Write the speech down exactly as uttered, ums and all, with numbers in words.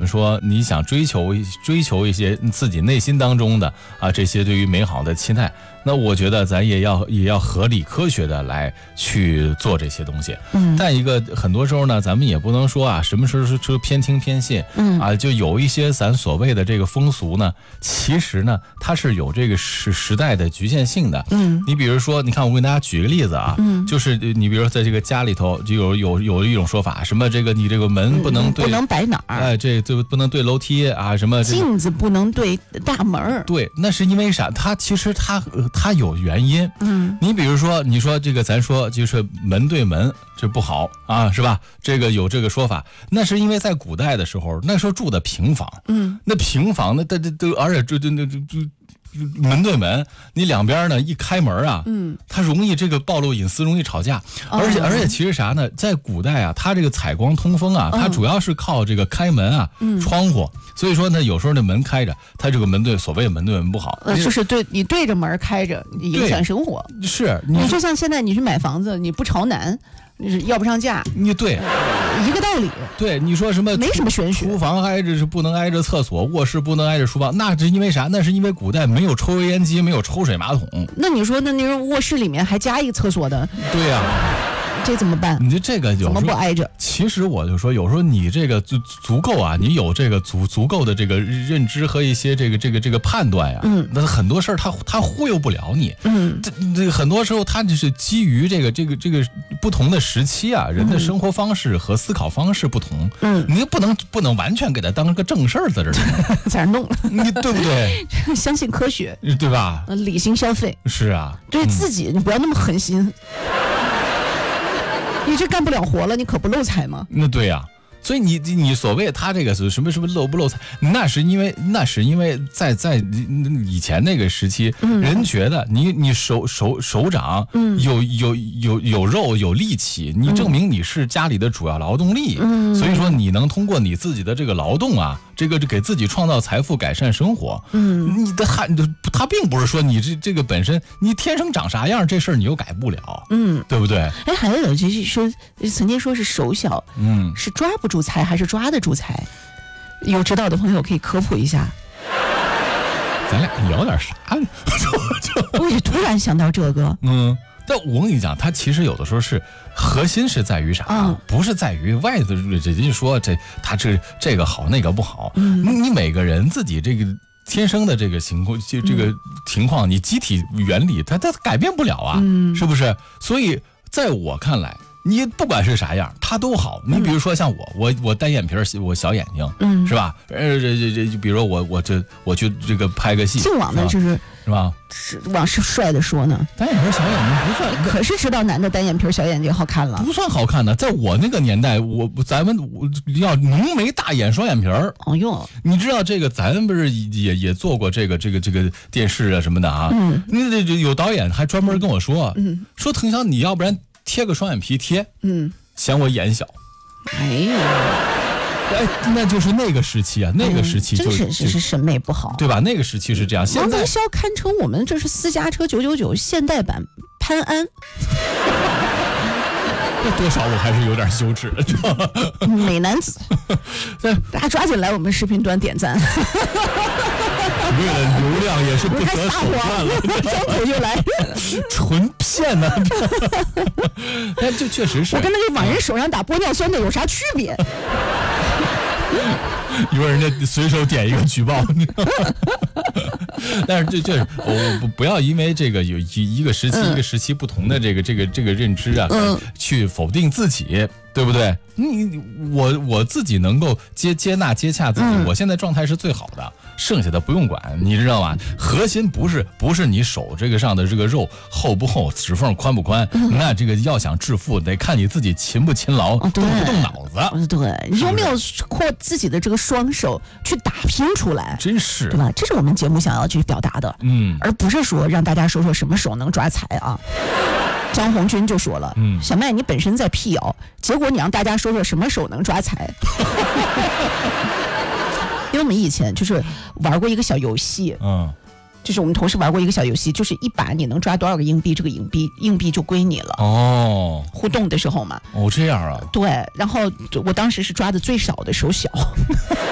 说你想追求追求一些自己内心当中的啊这些对于美好的期待，那我觉得咱也要也要合理科学的来去做这些东西。嗯，但一个很多时候呢，咱们也不能说啊，什么时候是偏听偏信。嗯啊，就有一些咱所谓的这个风俗呢，其实呢，它是有这个时时代的局限性的。嗯，你比如说，你看我给大家举个例子啊，嗯，就是你比如说在这个家里头就有有有一种说法，什么这个你这个门不能对、嗯、 不能摆哪儿， 哎，这就不能对楼梯啊，什么、这个、 镜子不能对大门。 对，那是因为啥？它其实它它有原因。嗯，你比如说，你说这个咱说就是门对门。这不好啊，是吧？这个有这个说法，那是因为在古代的时候，那时候住的平房，嗯，那平房那这这都，而且这这这这门对门，你两边呢一开门啊，嗯，它容易这个暴露隐私，容易吵架，哦、而且而且其实啥呢？在古代啊，它这个采光通风啊，它主要是靠这个开门啊，嗯、窗户，所以说呢，有时候那门开着，它这个门对所谓门对门不好， 呃，就是对你对着门开着，影响生活。 是， 你就像现在你去买房子，你不朝南。你要不上架， 你对， 一个道理。 对，你说什么？ 没什么玄学。 厨房挨着是不能挨着厕所，卧室不能挨着书房，那是因为啥？那是因为古代没有抽油烟机，没有抽水马桶。 那你说，那那卧室里面还加一个厕所的？ 对呀、啊。 这怎么办？ 你这这个有时候怎么不挨着？ 其实我就说，有时候你这个足足够啊，你有这个足足够的这个认知和一些这个这个这个判断呀，嗯，那很多事儿他他忽悠不了你，嗯，这这很多时候他就是基于这个这个这个不同的时期啊，人的生活方式和思考方式不同，嗯，你不能不能完全给他当个正事儿在这儿在这弄， 你对不对？ 相信科学， 对吧？ 理性消费是啊， 对自己、嗯、你不要那么狠心。你这干不了活了，你可不漏财吗？ 那对呀、啊，所以你你所谓他这个什么什么漏不漏财，那是因为那是因为在在以前那个时期，嗯、人觉得你你手手手掌有、嗯、有有有肉有力气，你证明你是家里的主要劳动力，嗯、所以说你能通过你自己的这个劳动啊，这个给自己创造财富，改善生活。嗯，你的还他并不是说你这这个本身你天生长啥样这事儿你又改不了，嗯，对不对？ 哎，还有就是说曾经说是手小，嗯，是抓不住财还是抓得住财？有知道的朋友可以科普一下。 咱俩聊点啥呢？ 我是突然想到这个， 嗯。但我跟你讲，它其实有的时候是核心是在于啥、嗯、不是在于外头人家说这他这这个好那个不好，嗯、你每个人自己这个天生的这个情况，就这个情况，你机体原理它它改变不了啊，嗯、是不是？所以在我看来，你不管是啥样，它都好。你比如说像我，我我单眼皮，我小眼睛，嗯，是吧？呃，这这这，比如说我我这我去这个拍个戏， 净往的就是是吧？ 是往是帅的说呢， 单眼皮小眼睛不算， 可是知道男的单眼皮小眼睛好看了， 不算好看的。在我那个年代，我咱们要浓眉大眼双眼皮儿。 哦哟， 你知道这个，咱不是也也做过这个这个这个电视啊什么的啊？嗯，那这有导演还专门跟我说，嗯，说滕潇，你要不然贴个双眼皮贴，嗯，嫌我眼小。哎呀。哎，那就是那个时期啊，那个时期就、 嗯、真是是审美不好， 对吧？那个时期是这样。现在王骁堪称我们这是私家车九九九现代版潘安。 这多少我还是有点羞耻的，知道吗？ 美男子，大家抓紧来我们视频端点赞。 为了流量也是不择手段了， 张口就来， 纯骗呢。但这确实是， 我跟那个往人手上打玻尿酸的有啥区别？ 一会儿人家随手点一个举报，但是这这我不不要因为这个有一一个时期、嗯、一个时期不同的这个这个这个认知啊，嗯、去否定自己，对不对？你我我自己能够接接纳接洽自己、嗯，我现在状态是最好的，剩下的不用管，你知道吗？核心不是不是你手这个上的这个肉厚不厚，指缝宽不宽，嗯、那这个要想致富，得看你自己勤不勤劳，动、哦、不动脑子。 对，你有没有扩自己的这个双手去打拼出来？ 真是， 对吧？这是我们节目想要去表达的，嗯，而不是说让大家说说什么手能抓财啊。张红军就说了，嗯，小麦你本身在辟谣，结果你让大家说说什么手能抓财。因为我们以前就是玩过一个小游戏，嗯，就是我们同事玩过一个小游戏，就是一把你能抓多少个硬币，这个硬币硬币就归你了。哦，互动的时候嘛。 哦，这样啊。 对，然后我当时是抓的最少的手小。